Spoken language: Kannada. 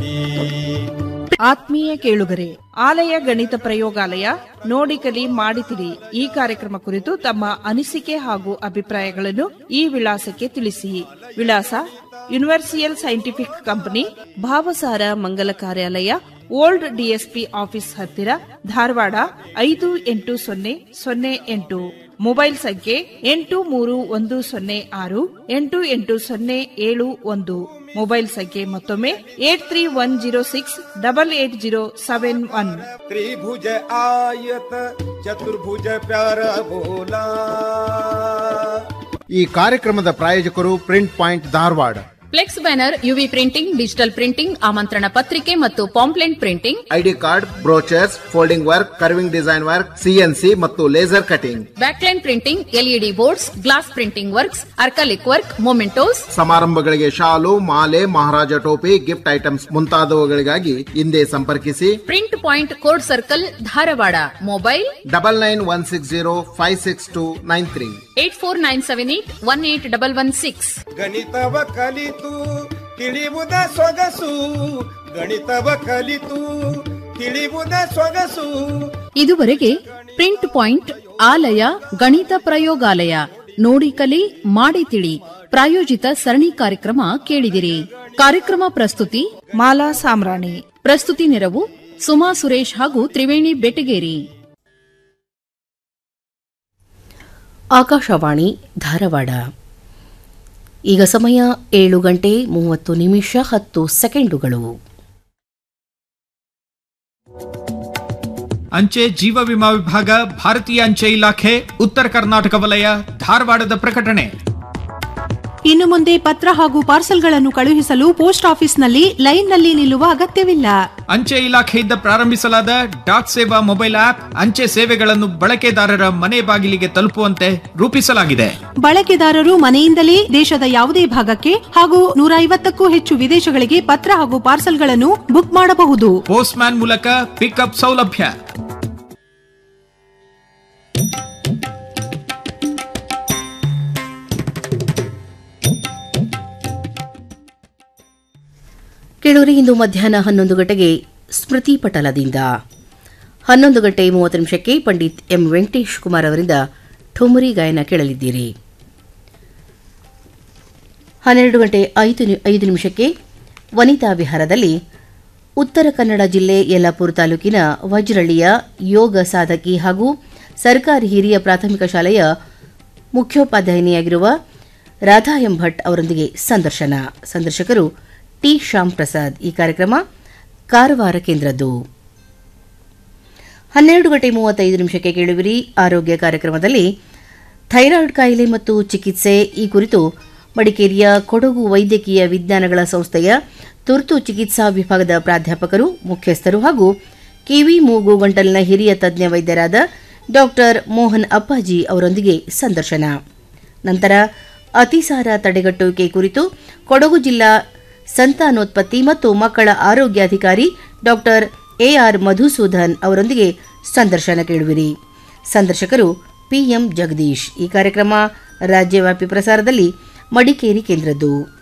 ಆತ್ಮೀಯ ಕೇಳುಗರೆ, ಆಲಯ ಗಣಿತ ಪ್ರಯೋಗಾಲಯ ನೋಡಿ ಕಲಿ ಮಾಡಿ ತಿಳಿ ಈ ಕಾರ್ಯಕ್ರಮ ಕುರಿತು ತಮ್ಮ ಅನಿಸಿಕೆ ಹಾಗೂ ಅಭಿಪ್ರಾಯಗಳನ್ನು ಈ ವಿಳಾಸಕ್ಕೆ ತಿಳಿಸಿ. ವಿಳಾಸ: ಯೂನಿವರ್ಸಿಯಲ್ ಸೈಂಟಿಫಿಕ್ ಕಂಪನಿ, ಭಾವಸಾರ ಮಂಗಲ ಕಾರ್ಯಾಲಯ, ಓಲ್ಡ್ ಡಿಎಸ್ಪಿ ಆಫೀಸ್ ಹತ್ತಿರ, ಧಾರವಾಡ 580008. ಮೊಬೈಲ್ ಸಂಖ್ಯೆ 8310688071. ಮೊಬೈಲ್ ಸಂಖ್ಯೆ ಮತ್ತೊಮ್ಮೆ 8310688071. त्रिभुज आयत चतुर्भुज प्यार बोला. ಈ ಕಾರ್ಯಕ್ರಮದ ಪ್ರಾಯೋಜಕರು print point Dharwad. Flex banner, UV printing, digital printing, ಆಮಂತ್ರಣ ಪತ್ರಿಕೆ ಮತ್ತು pamphlet printing, ID card, brochures, folding work, curving design work, CNC ಮತ್ತು laser cutting, backline printing, LED boards, glass printing works, ಅರ್ಕಲಿಕ್ work, mementos. ಸಮಾರಂಭಗಳಿಗೆ ಶಾಲು, ಮಾಲೆ, ಮಹಾರಾಜ ಟೋಪಿ, ಗಿಫ್ಟ್ ಐಟಮ್ಸ್ ಮುಂತಾದವುಗಳಿಗಾಗಿ ಹಿಂದೆ ಸಂಪರ್ಕಿಸಿ. Print point, court circle, Dharwad. Mobile 9916056293, 8497818116. ಗಣಿತವ ಕಲಿತು ತಿಳಿಯುವುದ ಸೊಗಸು, ಗಣಿತವ ಕಲಿತು ತಿಳಿಯುವುದ ಸೊಗಸು. ಇದುವರೆಗೆ ಪ್ರಿಂಟ್ ಪಾಯಿಂಟ್ ಆಲಯ ಗಣಿತ ಪ್ರಯೋಗಾಲಯ ನೋಡಿ ಕಲಿ ಮಾಡಿ ತಿಳಿ ಪ್ರಾಯೋಜಿತ ಸರಣಿ ಕಾರ್ಯಕ್ರಮ ಕೇಳಿದಿರಿ. ಕಾರ್ಯಕ್ರಮ ಪ್ರಸ್ತುತಿ ಮಾಲಾ ಸಾಮ್ರಾಣಿ. ಪ್ರಸ್ತುತಿ ನೆರವು ಸುಮಾ ಸುರೇಶ್ ಹಾಗೂ ತ್ರಿವೇಣಿ ಬೆಟಗೇರಿ. ಆಕಾಶವಾಣಿ ಧಾರವಾಡ. ಈಗ ಸಮಯ 7:30 ಅಂಚೆ ಜೀವ ವಿಮಾ ವಿಭಾಗ, ಭಾರತೀಯ ಅಂಚೆ ಇಲಾಖೆ, ಉತ್ತರ ಕರ್ನಾಟಕ ವಲಯ, ಧಾರವಾಡದ ಪ್ರಕಟಣೆ. ಇನ್ನು ಮುಂದೆ ಪತ್ರ ಹಾಗೂ ಪಾರ್ಸಲ್ಗಳನ್ನು ಕಳುಹಿಸಲು ಪೋಸ್ಟ್ ಆಫೀಸ್ನಲ್ಲಿ ಲೈನ್ನಲ್ಲಿ ನಿಲ್ಲುವ ಅಗತ್ಯವಿಲ್ಲ. ಅಂಚೆ ಇಲಾಖೆಯಿಂದ ಪ್ರಾರಂಭಿಸಲಾದ ಡಾಕ್ ಸೇವಾ ಮೊಬೈಲ್ ಆಪ್ ಅಂಚೆ ಸೇವೆಗಳನ್ನು ಬಳಕೆದಾರರ ಮನೆ ಬಾಗಿಲಿಗೆ ತಲುಪುವಂತೆ ರೂಪಿಸಲಾಗಿದೆ. ಬಳಕೆದಾರರು ಮನೆಯಿಂದಲೇ ದೇಶದ ಯಾವುದೇ ಭಾಗಕ್ಕೆ ಹಾಗೂ 150ಕ್ಕೂ ಹೆಚ್ಚು ವಿದೇಶಗಳಿಗೆ ಪತ್ರ ಹಾಗೂ ಪಾರ್ಸಲ್ಗಳನ್ನು ಬುಕ್ ಮಾಡಬಹುದು. ಪೋಸ್ಟ್ ಮ್ಯಾನ್ ಮೂಲಕ ಪಿಕ್ಅಪ್ ಸೌಲಭ್ಯ. ಕೇಳುವರೆ, ಇಂದು ಮಧ್ಯಾಹ್ನ 11 ಗಂಟೆಗೆ ಸ್ಮೃತಿ ಪಟಲದಿಂದ, 11:30 ಪಂಡಿತ್ ಎಂ ವೆಂಕಟೇಶ್ ಕುಮಾರ್ ಅವರಿಂದ ಠುಮರಿ ಗಾಯನ ಕೇಳಲಿದ್ದೀರಿ. 12:05 ವನಿತಾ ವಿಹಾರದಲ್ಲಿ ಉತ್ತರ ಕನ್ನಡ ಜಿಲ್ಲೆ ಯಲ್ಲಾಪುರ ತಾಲೂಕಿನ ವಜ್ರಳ್ಳಿಯ ಯೋಗ ಸಾಧಕಿ ಹಾಗೂ ಸರ್ಕಾರಿ ಹಿರಿಯ ಪ್ರಾಥಮಿಕ ಶಾಲೆಯ ಮುಖ್ಯೋಪಾಧ್ಯಾಯಿನಿಯಾಗಿರುವ ರಾಧಾ ಎಂ ಭಟ್ ಅವರೊಂದಿಗೆ ಸಂದರ್ಶನ. ಸಂದರ್ಶಕರು ಟಿ ಶ್ಯಾಮ್ ಪ್ರಸಾದ್. ಈ ಕಾರ್ಯಕ್ರಮ ಕಾರವಾರ ಕೇಂದ್ರದ್ದು. 12:35 ಕೇಳುವಿರಿ ಆರೋಗ್ಯ ಕಾರ್ಯಕ್ರಮದಲ್ಲಿ ಥೈರಾಯ್ಡ್ ಕಾಯಿಲೆ ಮತ್ತು ಚಿಕಿತ್ಸೆ ಈ ಕುರಿತು ಮಡಿಕೇರಿಯ ಕೊಡಗು ವೈದ್ಯಕೀಯ ವಿಜ್ಞಾನಗಳ ಸಂಸ್ಥೆಯ ತುರ್ತು ಚಿಕಿತ್ಸಾ ವಿಭಾಗದ ಪ್ರಾಧ್ಯಾಪಕರು, ಮುಖ್ಯಸ್ಥರು ಹಾಗೂ ಕಿವಿ ಮೂಗು ಗಂಟಲಿನ ಹಿರಿಯ ತಜ್ಞ ವೈದ್ಯರಾದ ಡಾ ಮೋಹನ್ ಅಪ್ಪಾಜಿ ಅವರೊಂದಿಗೆ ಸಂದರ್ಶನ. ನಂತರ ಅತಿಸಾರ ತಡೆಗಟ್ಟುವಿಕೆ ಕುರಿತು ಕೊಡಗು ಜಿಲ್ಲಾ ಸಂತಾನೋತ್ಪತ್ತಿ ಮತ್ತು ಮಕ್ಕಳ ಆರೋಗ್ಯಾಧಿಕಾರಿ ಡಾ ಎಆರ್ ಮಧುಸೂದನ್ ಅವರೊಂದಿಗೆ ಸಂದರ್ಶನ ಕೇಳುವಿರಿ. ಸಂದರ್ಶಕರು ಪಿಎಂ ಜಗದೀಶ್. ಈ ಕಾರ್ಯಕ್ರಮ ರಾಜ್ಯವ್ಯಾಪಿ ಪ್ರಸಾರದಲ್ಲಿ ಮಡಿಕೇರಿ ಕೇಂದ್ರದ್ದು.